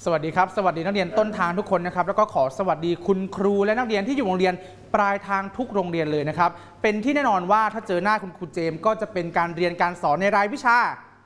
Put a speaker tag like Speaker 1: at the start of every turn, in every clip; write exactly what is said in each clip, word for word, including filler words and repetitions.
Speaker 1: สวัสดีครับสวัสดีนักเรียนต้นทางทุกคนนะครับแล้วก็ขอสวัสดีคุณครูและนักเรียนที่อยู่โรงเรียนปลายทางทุกโรงเรียนเลยนะครับเป็นที่แน่นอนว่าถ้าเจอหน้าคุณครูเจมส์ก็จะเป็นการเรียนการสอนในรายวิชา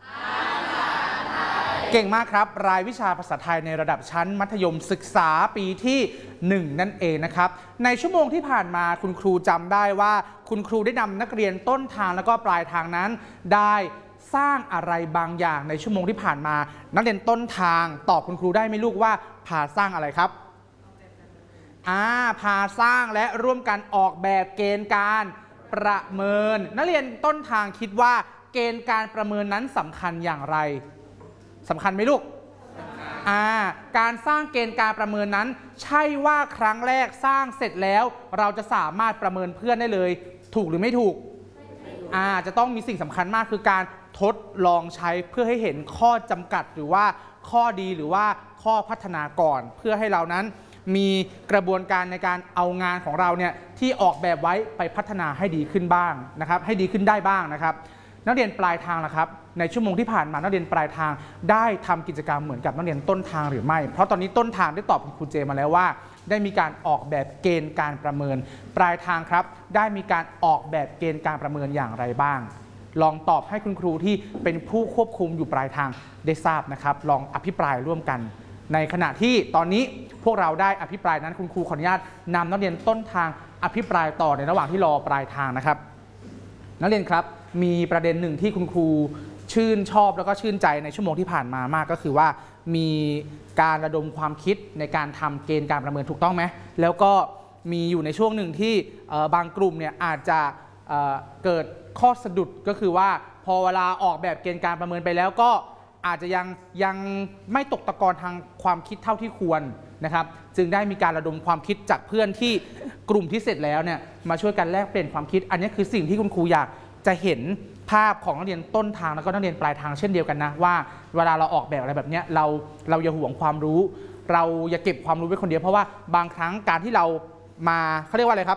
Speaker 1: เก่งมากครับรายวิชาภาษาไทยในระดับชั้นมัธยมศึกษาปีที่หนึ่งนั่นเองนะครับในชั่วโมงที่ผ่านมาคุณครูจำได้ว่าคุณครูได้นำนักเรียนต้นทางแล้วก็ปลายทางนั้นได้สร้างอะไรบางอย่างในชั่วโมงที่ผ่านมานักเรียนต้นทางตอบคุณครูได้ไหมลูกว่าพาสร้างอะไรครับอ่าพาสร้างและร่วมกันออกแบบเกณฑ์การประเมินนักเรียนต้นทางคิดว่าเกณฑ์การประเมินนั้นสำคัญอย่างไรสำคัญไหมลูกอ่าการสร้างเกณฑ์การประเมินนั้นใช่ว่าครั้งแรกสร้างเสร็จแล้วเราจะสามารถประเมินเพื่อนได้เลยถูกหรือไม่ถูกอ่าจะต้องมีสิ่งสำคัญมากคือการทดลองใช้เพื่อให้เห็นข้อจำกัดหรือว่าข้อดีหรือว่าข้อพัฒนาก่อนเพื่อให้เรานั้นมีกระบวนการในการเอางานของเราเนี่ยที่ออกแบบไว้ไปพัฒนาให้ดีขึ้นบ้างนะครับให้ดีขึ้นได้บ้างนะครับนักเรียนปลายทางล่ะครับในชั่วโมงที่ผ่านมานักเรียนปลายทางได้ทำกิจกรรมเหมือนกับนักเรียนต้นทางหรือไม่เพราะตอนนี้ต้นทางได้ตอบคุณครูเจมาแล้วว่าได้มีการออกแบบเกณฑ์การประเมินปลายทางครับได้มีการออกแบบเกณฑ์การประเมินอย่างไรบ้างลองตอบให้คุณครูที่เป็นผู้ควบคุมอยู่ปลายทางได้ทราบนะครับลองอภิปรายร่วมกันในขณะที่ตอนนี้พวกเราได้อภิปรายนั้นคุณครูขออนุญาตนำนักเรียนต้นทางอภิปรายต่อในระหว่างที่รอปลายทางนะครับนักเรียนครับมีประเด็นหนึ่งที่คุณครูชื่นชอบแล้วก็ชื่นใจในชั่วโมงที่ผ่านมามากก็คือว่ามีการระดมความคิดในการทำเกณฑ์การประเมินถูกต้องไหมแล้วก็มีอยู่ในช่วงหนึ่งที่บางกลุ่มเนี่ยอาจจะเกิดข้อสะดุดก็คือว่าพอเวลาออกแบบเกณฑ์การประเมินไปแล้วก็อาจจะยังยังไม่ตกตะกอนทางความคิดเท่าที่ควรนะครับจึงได้มีการระดมความคิดจากเพื่อนที่กลุ่มที่เสร็จแล้วเนี่ยมาช่วยกันแลกเปลี่ยนความคิดอันนี้คือสิ่งที่คุณครูอยากจะเห็นภาพของนักเรียนต้นทางแล้วก็นักเรียนปลายทางเช่นเดียวกันนะว่าเวลาเราออกแบบอะไรแบบนี้เราเราอย่าห่วงความรู้เราอย่าเก็บความรู้ไว้คนเดียวเพราะว่าบางครั้งการที่เรามาเขาเรียกว่าอะไรครับ